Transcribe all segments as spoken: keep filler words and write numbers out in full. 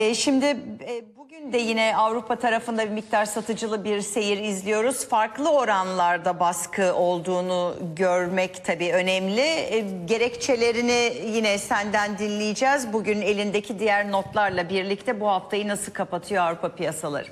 E, Şimdi e, bugün de yine Avrupa tarafında bir miktar satıcılı bir seyir izliyoruz. Farklı oranlarda baskı olduğunu görmek tabii önemli. E, Gerekçelerini yine senden dinleyeceğiz. Bugün elindeki diğer notlarla birlikte bu haftayı nasıl kapatıyor Avrupa piyasaları?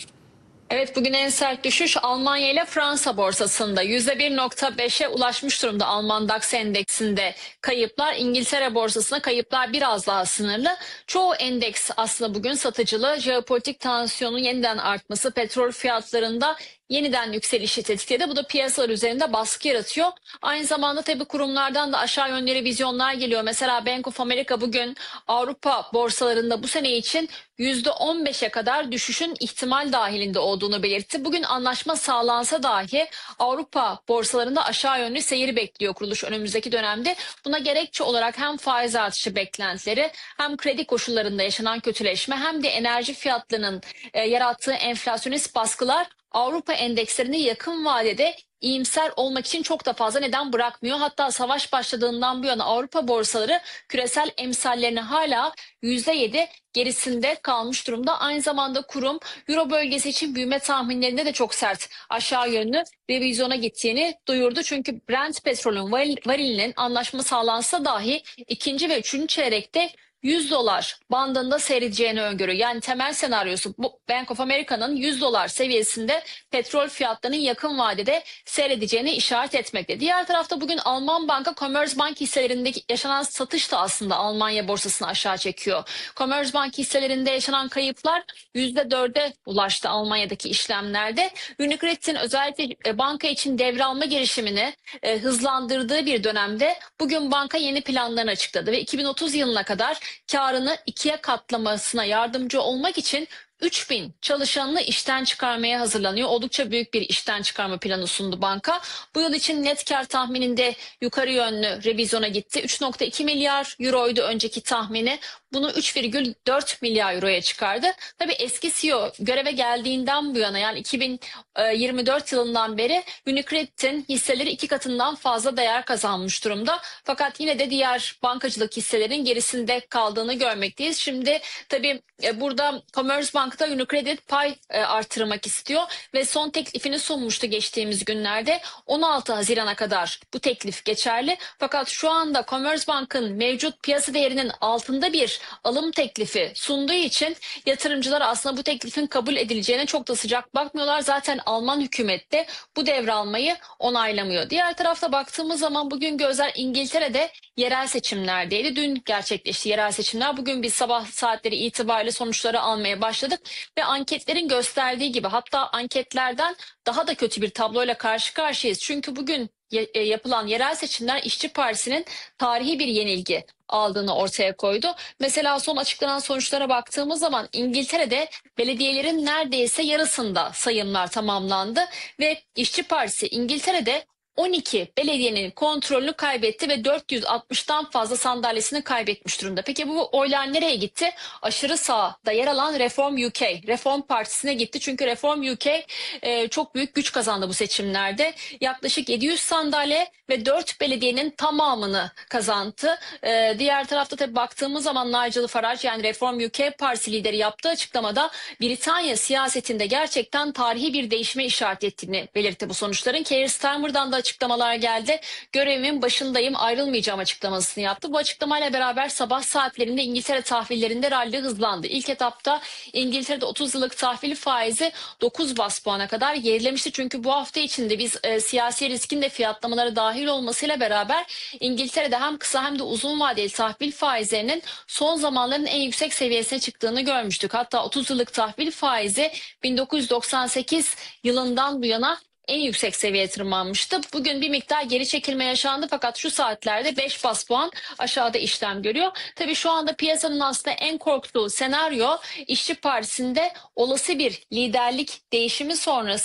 Evet, bugün en sert düşüş Almanya ile Fransa borsasında yüzde bir nokta beşe ulaşmış durumda. Alman DAX endeksinde kayıplar, İngiltere borsasında kayıplar biraz daha sınırlı. Çoğu endeks aslında bugün satıcılı. Jeopolitik tansiyonun yeniden artması petrol fiyatlarında yeniden yükselişi tetikledi. Bu da piyasalar üzerinde baskı yaratıyor. Aynı zamanda tabii kurumlardan da aşağı yönlü revizyonlar geliyor. Mesela Bank of America bugün Avrupa borsalarında bu sene için yüzde on beşe kadar düşüşün ihtimal dahilinde olduğunu belirtti. Bugün anlaşma sağlansa dahi Avrupa borsalarında aşağı yönlü seyir bekliyor kuruluş önümüzdeki dönemde. Buna gerekçe olarak hem faiz artışı beklentileri, hem kredi koşullarında yaşanan kötüleşme, hem de enerji fiyatlarının e, yarattığı enflasyonist baskılar Avrupa endekslerini yakın vadede iyimser olmak için çok da fazla neden bırakmıyor. Hatta savaş başladığından bu yana Avrupa borsaları küresel emsallerini hala yüzde yedi gerisinde kalmış durumda. Aynı zamanda kurum Euro bölgesi için büyüme tahminlerinde de çok sert aşağı yönlü revizyona gittiğini duyurdu. Çünkü Brent petrolün varilinin anlaşma sağlansa dahi ikinci ve üçüncü çeyrekte yüz dolar bandında seyredeceğini öngörüyor. Yani temel senaryosu bu Bank of America'nın yüz dolar seviyesinde petrol fiyatlarının yakın vadede seyredeceğini işaret etmekte. Diğer tarafta bugün Alman banka Commerzbank hisselerindeki yaşanan satış da aslında Almanya borsasını aşağı çekiyor. Commerzbank hisselerinde yaşanan kayıplar yüzde dörde ulaştı Almanya'daki işlemlerde. Unicredit'in özellikle banka için devralma girişimini e, hızlandırdığı bir dönemde bugün banka yeni planlarını açıkladı ve iki bin otuz yılına kadar karını ikiye katlamasına yardımcı olmak için üç bin çalışanını işten çıkarmaya hazırlanıyor. Oldukça büyük bir işten çıkarma planı sundu banka. Bu yıl için net kar tahmininde yukarı yönlü revizyona gitti. üç nokta iki milyar euroydu önceki tahmini. Bunu üç virgül dört milyar euroya çıkardı. Tabii eski C E O göreve geldiğinden bu yana, yani iki bin yirmi dört yılından beri Unicredit'in hisseleri iki katından fazla değer kazanmış durumda. Fakat yine de diğer bankacılık hisselerinin gerisinde kaldığını görmekteyiz. Şimdi tabii burada Commerzbank'ta Unicredit pay artırmak istiyor ve son teklifini sunmuştu geçtiğimiz günlerde. on altı Haziran'a kadar bu teklif geçerli. Fakat şu anda Commerzbank'ın mevcut piyasa değerinin altında bir alım teklifi sunduğu için yatırımcılar aslında bu teklifin kabul edileceğine çok da sıcak bakmıyorlar. Zaten Alman hükümet de bu devralmayı onaylamıyor. Diğer tarafta baktığımız zaman bugün gözler İngiltere'de yerel seçimlerdeydi. Dün gerçekleşti yerel seçimler. Bugün biz sabah saatleri itibariyle sonuçları almaya başladık ve anketlerin gösterdiği gibi, hatta anketlerden daha da kötü bir tabloyla karşı karşıyayız. Çünkü bugün yapılan yerel seçimler İşçi Partisi'nin tarihi bir yenilgi aldığını ortaya koydu. Mesela son açıklanan sonuçlara baktığımız zaman İngiltere'de belediyelerin neredeyse yarısında sayımlar tamamlandı ve İşçi Partisi İngiltere'de on iki belediyenin kontrolünü kaybetti ve dört yüz altmıştan fazla sandalyesini kaybetmiş durumda. Peki bu oylar nereye gitti? Aşırı sağda yer alan Reform U K, Reform Partisi'ne gitti. Çünkü Reform U K e, çok büyük güç kazandı bu seçimlerde. Yaklaşık yedi yüz sandalye ve dört belediyenin tamamını kazandı. E, diğer tarafta tabii baktığımız zaman Nigel Farage, yani Reform U K Partisi lideri, yaptığı açıklamada Britanya siyasetinde gerçekten tarihi bir değişime işaret ettiğini belirtti bu sonuçların. Keir Starmer'dan da açıklamalar geldi. Görevimin başındayım, ayrılmayacağım açıklamasını yaptı. Bu açıklamayla beraber sabah saatlerinde İngiltere tahvillerinde ralli hızlandı. İlk etapta İngiltere'de otuz yıllık tahvil faizi dokuz bas puana kadar gerilemişti. Çünkü bu hafta içinde biz e, siyasi riskin de fiyatlamalara dahil olmasıyla beraber İngiltere'de hem kısa hem de uzun vadeli tahvil faizlerinin son zamanların en yüksek seviyesine çıktığını görmüştük. Hatta otuz yıllık tahvil faizi bin dokuz yüz doksan sekiz yılından bu yana en yüksek seviyeye tırmanmıştı. Bugün bir miktar geri çekilme yaşandı fakat şu saatlerde beş bas puan aşağıda işlem görüyor. Tabii şu anda piyasanın aslında en korktuğu senaryo İşçi Partisi'nde olası bir liderlik değişimi sonrası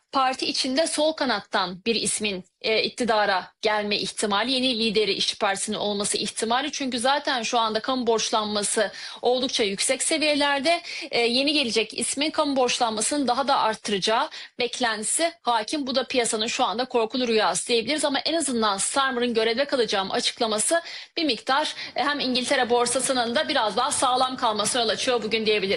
parti içinde sol kanattan bir ismin e, iktidara gelme ihtimali, yeni lideri İşçi Partisi'nin olması ihtimali. Çünkü zaten şu anda kamu borçlanması oldukça yüksek seviyelerde. E, yeni gelecek ismin kamu borçlanmasını daha da arttıracağı beklentisi hakim. Bu da piyasanın şu anda korkulu rüyası diyebiliriz. Ama en azından Starmer'ın görevde kalacağım açıklaması bir miktar e, hem İngiltere borsasının da biraz daha sağlam kalmasına yol açıyor bugün diyebiliriz.